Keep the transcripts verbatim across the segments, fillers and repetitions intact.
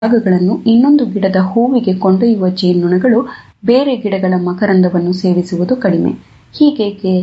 ಭಾಗಗಳನ್ನು ಇನ್ನೊಂದು ಗಿಡದ ಹೂವಿಗೆ ಕೊಂಡೊಯ್ಯುವ ಜೇನುನೊಣಗಳು ಬೇರೆ ಗಿಡಗಳ ಮಕರಂದವನ್ನು ಸೇವಿಸುವುದು ಕಡಿಮೆ. ಹೀಗೇಕೆ?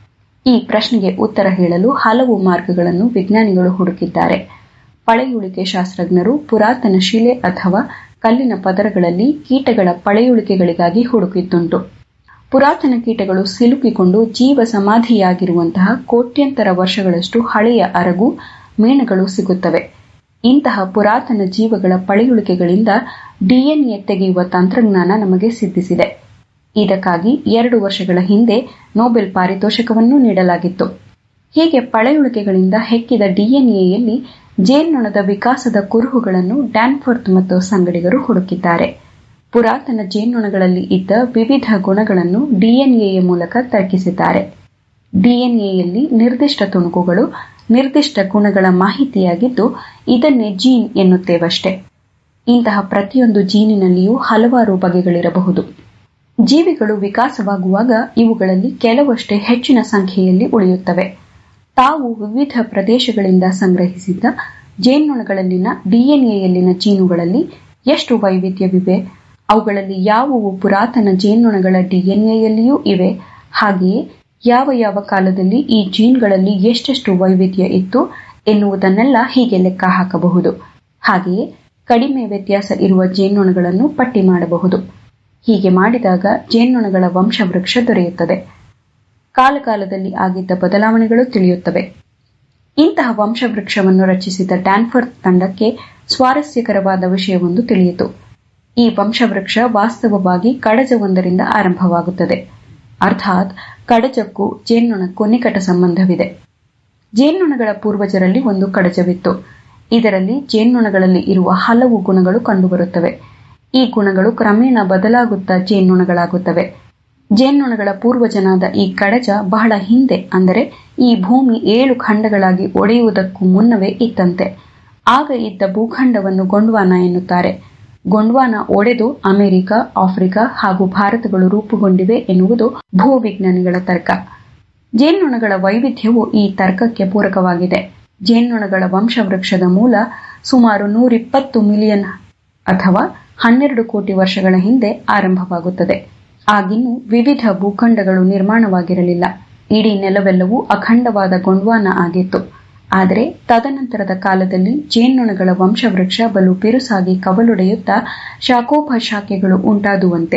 ಈ ಪ್ರಶ್ನೆಗೆ ಉತ್ತರ ಹೇಳಲು ಹಲವು ಮಾರ್ಗಗಳನ್ನು ವಿಜ್ಞಾನಿಗಳು ಹುಡುಕಿದ್ದಾರೆ. ಪಳೆಯುಳಿಕೆ ಶಾಸ್ತ್ರಜ್ಞರು ಪುರಾತನ ಶಿಲೆ ಅಥವಾ ಕಲ್ಲಿನ ಪದರಗಳಲ್ಲಿ ಕೀಟಗಳ ಪಳೆಯುಳಿಕೆಗಳಿಗಾಗಿ ಹುಡುಕಿದ್ದುಂಟು. ಪುರಾತನ ಕೀಟಗಳು ಸಿಲುಕಿಕೊಂಡು ಜೀವ ಸಮಾಧಿಯಾಗಿರುವಂತಹ ಕೋಟ್ಯಂತರ ವರ್ಷಗಳಷ್ಟು ಹಳೆಯ ಅರಗು, ಮೇಣಗಳು ಸಿಗುತ್ತವೆ. ಇಂತಹ ಪುರಾತನ ಜೀವಗಳ ಪಳೆಯುಳಿಕೆಗಳಿಂದ ಡಿಎನ್ಎ ತೆಗೆಯುವ ತಂತ್ರಜ್ಞಾನ ನಮಗೆ ಸಿದ್ಧಿಸಿದೆ. ಇದಕ್ಕಾಗಿ ಎರಡು ವರ್ಷಗಳ ಹಿಂದೆ ನೊಬೆಲ್ ಪಾರಿತೋಷಕವನ್ನೂ ನೀಡಲಾಗಿತ್ತು. ಹೀಗೆ ಪಳೆಯುಳಿಕೆಗಳಿಂದ ಹೆಕ್ಕಿದ ಡಿಎನ್ಎಯಲ್ಲಿ ಜೇನ್ನೊಣದ ವಿಕಾಸದ ಕುರುಹುಗಳನ್ನು ಡ್ಯಾನ್ಫೋರ್ತ್ ಮತ್ತು ಸಂಗಡಿಗರು ಹುಡುಕಿದ್ದಾರೆ. ಪುರಾತನ ಜೇನ್ನೊಣಗಳಲ್ಲಿ ಇದ್ದ ವಿವಿಧ ಗುಣಗಳನ್ನು ಡಿಎನ್ಎಯ ಮೂಲಕ ತರ್ಕಿಸಿದ್ದಾರೆ. ಡಿಎನ್ಎಯಲ್ಲಿ ನಿರ್ದಿಷ್ಟ ತುಣುಕುಗಳು ನಿರ್ದಿಷ್ಟ ಗುಣಗಳ ಮಾಹಿತಿಯಾಗಿದ್ದು, ಇದನ್ನೇ ಜೀನ್ ಎನ್ನುತ್ತೇವಷ್ಟೇ. ಇಂತಹ ಪ್ರತಿಯೊಂದು ಜೀನಿನಲ್ಲಿಯೂ ಹಲವಾರು ಬಗೆಗಳಿರಬಹುದು. ಜೀವಿಗಳು ವಿಕಾಸವಾಗುವಾಗ ಇವುಗಳಲ್ಲಿ ಕೆಲವಷ್ಟೇ ಹೆಚ್ಚಿನ ಸಂಖ್ಯೆಯಲ್ಲಿ ಉಳಿಯುತ್ತವೆ. ತಾವು ವಿವಿಧ ಪ್ರದೇಶಗಳಿಂದ ಸಂಗ್ರಹಿಸಿದ್ದ ಜೇನ್ನೊಣಗಳಲ್ಲಿನ ಡಿಎನ್ಎಯಲ್ಲಿನ ಜೀನುಗಳಲ್ಲಿ ಎಷ್ಟು ವೈವಿಧ್ಯವಿವೆ, ಅವುಗಳಲ್ಲಿ ಯಾವುವು ಪುರಾತನ ಜೇನ್ನೊಣಗಳ ಡಿಎನ್ಎಯಲ್ಲಿಯೂ ಇವೆ, ಹಾಗೆಯೇ ಯಾವ ಯಾವ ಕಾಲದಲ್ಲಿ ಈ ಜೀನ್ಗಳಲ್ಲಿ ಎಷ್ಟೆಷ್ಟು ವೈವಿಧ್ಯ ಇತ್ತು ಎನ್ನುವುದನ್ನೆಲ್ಲ ಹೀಗೆ ಲೆಕ್ಕ ಹಾಕಬಹುದು. ಹಾಗೆಯೇ ಕಡಿಮೆ ವ್ಯತ್ಯಾಸ ಇರುವ ಜೇನ್ನೊಣಗಳನ್ನು ಪಟ್ಟಿ ಮಾಡಬಹುದು. ಹೀಗೆ ಮಾಡಿದಾಗ ಜೇನ್ನೊಣಗಳ ವಂಶವೃಕ್ಷ ದೊರೆಯುತ್ತದೆ. ಕಾಲಕಾಲದಲ್ಲಿ ಆಗಿದ್ದ ಬದಲಾವಣೆಗಳು ತಿಳಿಯುತ್ತವೆ. ಇಂತಹ ವಂಶವೃಕ್ಷವನ್ನು ರಚಿಸಿದ ಡ್ಯಾನ್ಫೋರ್ತ್ ತಂಡಕ್ಕೆ ಸ್ವಾರಸ್ಯಕರವಾದ ವಿಷಯವೊಂದು ತಿಳಿಯಿತು. ಈ ವಂಶವೃಕ್ಷ ವಾಸ್ತವವಾಗಿ ಕಡಜವೊಂದರಿಂದ ಆರಂಭವಾಗುತ್ತದೆ. ಅರ್ಥಾತ್ ಕಡಜಕ್ಕೂ ಜೇನ್ನೊಣಕ್ಕೂ ನಿಕಟ ಸಂಬಂಧವಿದೆ. ಜೇನ್ನೊಣಗಳ ಪೂರ್ವಜರಲ್ಲಿ ಒಂದು ಕಡಜವಿತ್ತು. ಇದರಲ್ಲಿ ಜೇನ್ನೊಣಗಳಲ್ಲಿ ಇರುವ ಹಲವು ಗುಣಗಳು ಕಂಡುಬರುತ್ತವೆ. ಈ ಗುಣಗಳು ಕ್ರಮೇಣ ಬದಲಾಗುತ್ತಾ ಜೇನ್ನೊಣಗಳಾಗುತ್ತವೆ. ಜೇನ್ನೊಣಗಳ ಪೂರ್ವಜನಾದ ಈ ಕಡಜ ಬಹಳ ಹಿಂದೆ, ಅಂದರೆ ಈ ಭೂಮಿ ಏಳು ಖಂಡಗಳಾಗಿ ಒಡೆಯುವುದಕ್ಕೂ ಮುನ್ನವೇ ಇತ್ತಂತೆ. ಆಗ ಇದ್ದ ಭೂಖಂಡವನ್ನು ಗೊಂಡ್ವಾನ ಎನ್ನುತ್ತಾರೆ. ಗೊಂಡ್ವಾನ ಒಡೆದು ಅಮೆರಿಕ, ಆಫ್ರಿಕಾ ಹಾಗೂ ಭಾರತಗಳು ರೂಪುಗೊಂಡಿವೆ ಎನ್ನುವುದು ಭೂವಿಜ್ಞಾನಿಗಳ ತರ್ಕ. ಜೇನ್ನೊಣಗಳ ವೈವಿಧ್ಯವು ಈ ತರ್ಕಕ್ಕೆ ಪೂರಕವಾಗಿದೆ. ಜೇನ್ನೊಣಗಳ ವಂಶವೃಕ್ಷದ ಮೂಲ ಸುಮಾರು ನೂರಿಪ್ಪತ್ತು ಮಿಲಿಯನ್ ಅಥವಾ ಹನ್ನೆರಡು ಕೋಟಿ ವರ್ಷಗಳ ಹಿಂದೆ ಆರಂಭವಾಗುತ್ತದೆ. ಆಗಿನ್ನೂ ವಿವಿಧ ಭೂಖಂಡಗಳು ನಿರ್ಮಾಣವಾಗಿರಲಿಲ್ಲ. ಇಡೀ ನೆಲವೆಲ್ಲವೂ ಅಖಂಡವಾದ ಗೊಂಡ್ವಾನ ಆಗಿತ್ತು. ಆದರೆ ತದನಂತರದ ಕಾಲದಲ್ಲಿ ಜೇನ್ನೊಣಗಳ ವಂಶವೃಕ್ಷ ಬಲು ಬಿರುಸಾಗಿ ಕವಲೊಡೆಯುತ್ತಾ ಶಾಖೋಪಶಾಖೆಗಳು ಉಂಟಾದುವಂತೆ.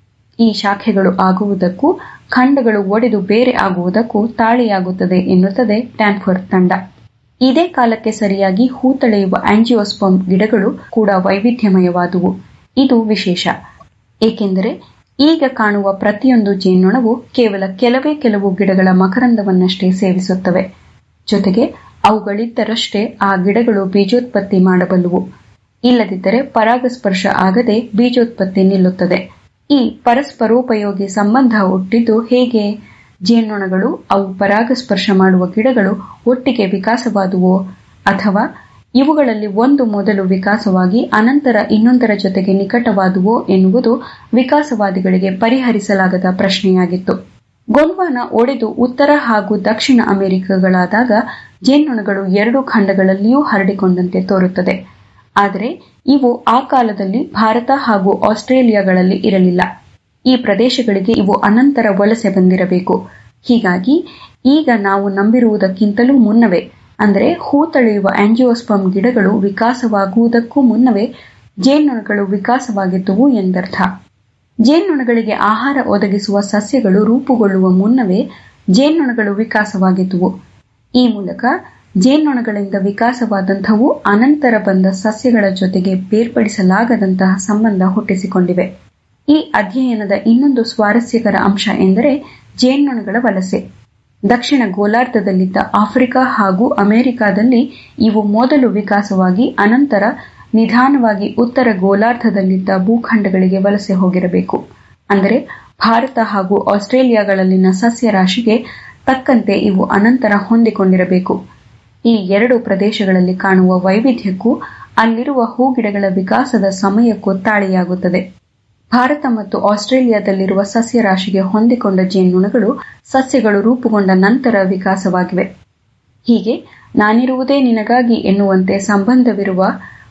ಈ ಶಾಖೆಗಳು ಆಗುವುದಕ್ಕೂ ಖಂಡಗಳು ಒಡೆದು ಬೇರೆ ಆಗುವುದಕ್ಕೂ ತಾಳೆಯಾಗುತ್ತದೆ ಎನ್ನುತ್ತದೆ ಡ್ಯಾನ್ಫೋರ್ತ್ ತಂಡ. ಇದೇ ಕಾಲಕ್ಕೆ ಸರಿಯಾಗಿ ಹೂತಳೆಯುವ ಆಂಜಿಯೋಸ್ಪರ್ಮ್ ಗಿಡಗಳು ಕೂಡ ವೈವಿಧ್ಯಮಯವಾದುವು. ಇದು ವಿಶೇಷ. ಏಕೆಂದರೆ ಈಗ ಕಾಣುವ ಪ್ರತಿಯೊಂದು ಜೇನ್ನೊಣವು ಕೇವಲ ಕೆಲವೇ ಕೆಲವು ಗಿಡಗಳ ಮಕರಂದವನ್ನಷ್ಟೇ ಸೇವಿಸುತ್ತವೆ. ಜೊತೆಗೆ ಅವುಗಳಿದ್ದರಷ್ಟೇ ಆ ಗಿಡಗಳು ಬೀಜೋತ್ಪತ್ತಿ ಮಾಡಬಲ್ಲುವು. ಇಲ್ಲದಿದ್ದರೆ ಪರಾಗಸ್ಪರ್ಶ ಆಗದೆ ಬೀಜೋತ್ಪತ್ತಿ ನಿಲ್ಲುತ್ತದೆ. ಈ ಪರಸ್ಪರೋಪಯೋಗಿ ಸಂಬಂಧ ಹುಟ್ಟಿದ್ದು ಹೇಗೆ? ಜೇನ್ನೊಣಗಳು ಅವು ಪರಾಗಸ್ಪರ್ಶ ಮಾಡುವ ಗಿಡಗಳು ಒಟ್ಟಿಗೆ ವಿಕಾಸವಾದುವೋ, ಅಥವಾ ಇವುಗಳಲ್ಲಿ ಒಂದು ಮೊದಲು ವಿಕಾಸವಾಗಿ ಅನಂತರ ಇನ್ನೊಂದರ ಜೊತೆಗೆ ನಿಕಟವಾದುವೋ ಎನ್ನುವುದು ವಿಕಾಸವಾದಿಗಳಿಗೆ ಪರಿಹರಿಸಲಾಗದ ಪ್ರಶ್ನೆಯಾಗಿತ್ತು. ಗೊಂಡ್ವಾನ ಒಡೆದು ಉತ್ತರ ಹಾಗೂ ದಕ್ಷಿಣ ಅಮೆರಿಕಗಳಾದಾಗ ಜೇನ್ನೊಣಗಳು ಎರಡು ಖಂಡಗಳಲ್ಲಿಯೂ ಹರಡಿಕೊಂಡಂತೆ ತೋರುತ್ತದೆ. ಆದರೆ ಇವು ಆ ಕಾಲದಲ್ಲಿ ಭಾರತ ಹಾಗೂ ಆಸ್ಟ್ರೇಲಿಯಾಗಳಲ್ಲಿ ಇರಲಿಲ್ಲ. ಈ ಪ್ರದೇಶಗಳಿಗೆ ಇವು ಅನಂತರ ವಲಸೆ ಬಂದಿರಬೇಕು. ಹೀಗಾಗಿ ಈಗ ನಾವು ನಂಬಿರುವುದಕ್ಕಿಂತಲೂ ಮುನ್ನವೇ, ಅಂದರೆ ಹೂತಳೆಯುವ ಆಂಜಿಯೋಸ್ಪರ್ಮ್ ಗಿಡಗಳು ವಿಕಾಸವಾಗುವುದಕ್ಕೂ ಮುನ್ನವೇ ಜೇನ್ನೊಣಗಳು ವಿಕಾಸವಾಗಿದ್ದುವು ಎಂದರ್ಥ. ಜೇನ್ನೊಣಗಳಿಗೆ ಆಹಾರ ಒದಗಿಸುವ ಸಸ್ಯಗಳು ರೂಪುಗೊಳ್ಳುವ ಮುನ್ನವೇ ಜೇನ್ನೊಣಗಳು ವಿಕಾಸವಾಗಿದ್ದುವು. ಈ ಮೂಲಕ ಜೇನ್ನೊಣಗಳಿಂದ ವಿಕಾಸವಾದಂಥವು ಅನಂತರ ಬಂದ ಸಸ್ಯಗಳ ಜೊತೆಗೆ ಬೇರ್ಪಡಿಸಲಾಗದಂತಹ ಸಂಬಂಧ ಹುಟ್ಟಿಸಿಕೊಂಡಿವೆ. ಈ ಅಧ್ಯಯನದ ಇನ್ನೊಂದು ಸ್ವಾರಸ್ಯಕರ ಅಂಶ ಎಂದರೆ ಜೇನ್ನೊಣಗಳ ವಲಸೆ. ದಕ್ಷಿಣ ಗೋಲಾರ್ಧದಲ್ಲಿದ್ದ ಆಫ್ರಿಕಾ ಹಾಗೂ ಅಮೆರಿಕಾದಲ್ಲಿ ಇವು ಮೊದಲು ವಿಕಾಸವಾಗಿ ಅನಂತರ ನಿಧಾನವಾಗಿ ಉತ್ತರ ಗೋಲಾರ್ಧದಲ್ಲಿದ್ದ ಭೂಖಂಡಗಳಿಗೆ ವಲಸೆ ಹೋಗಿರಬೇಕು. ಅಂದರೆ ಭಾರತ ಹಾಗೂ ಆಸ್ಟ್ರೇಲಿಯಾಗಳಲ್ಲಿನ ಸಸ್ಯರಾಶಿಗೆ ತಕ್ಕಂತೆ ಇವು ಅನಂತರ ಹೊಂದಿಕೊಂಡಿರಬೇಕು. ಈ ಎರಡು ಪ್ರದೇಶಗಳಲ್ಲಿ ಕಾಣುವ ವೈವಿಧ್ಯಕ್ಕೂ ಅಲ್ಲಿರುವ ಹೂಗಿಡಗಳ ವಿಕಾಸದ ಸಮಯಕ್ಕೂ ತಾಳೆಯಾಗುತ್ತದೆ. ಭಾರತ ಮತ್ತು ಆಸ್ಟ್ರೇಲಿಯಾದಲ್ಲಿರುವ ಸಸ್ಯರಾಶಿಗೆ ಹೊಂದಿಕೊಂಡ ಜೇನುನೊಣಗಳು ಸಸ್ಯಗಳು ರೂಪುಗೊಂಡ ನಂತರ ವಿಕಾಸವಾಗಿವೆ. ಹೀಗೆ ನಾನಿರುವುದೇ ನಿನಗಾಗಿ ಎನ್ನುವಂತೆ ಸಂಬಂಧವಿರುವ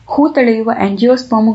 ಹೂ ತಳೆಯುವ ಆಂಜಿಯೋಸ್ಪರ್ಮ್ಗಳು